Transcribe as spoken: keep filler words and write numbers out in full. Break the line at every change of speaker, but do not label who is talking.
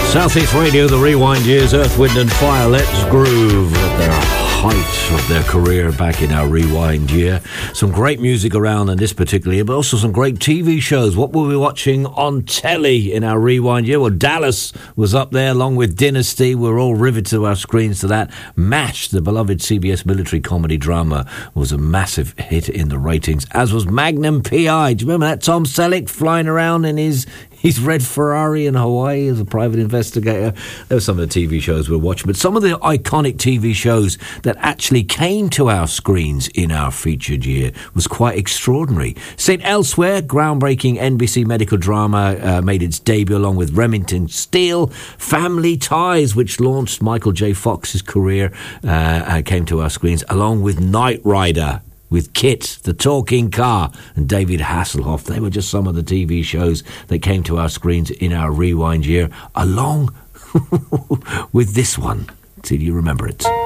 Southeast Radio, the Rewind Years, Earth, Wind and Fire, Let's Groove at their height of their career back in our Rewind year. Some great music around in this particular year, but also some great T V shows. What were we watching on telly in our Rewind year? Well, Dallas was up there along with Dynasty. We're all riveted to our screens to that. MASH, the beloved C B S military comedy drama, was a massive hit in the ratings, as was Magnum P I. Do you remember that? Tom Selleck flying around in his... His red Ferrari in Hawaii as a private investigator. There were some of the T V shows we were watching, but some of the iconic T V shows that actually came to our screens in our featured year was quite extraordinary. Saint Elsewhere, groundbreaking N B C medical drama, uh, made its debut along with Remington Steele. Family Ties, which launched Michael J. Fox's career, uh, uh, came to our screens, along with Knight Rider, with Kit, the talking car, and David Hasselhoff. They were just some of the T V shows that came to our screens in our Rewind year, along with this one. See, do you remember it?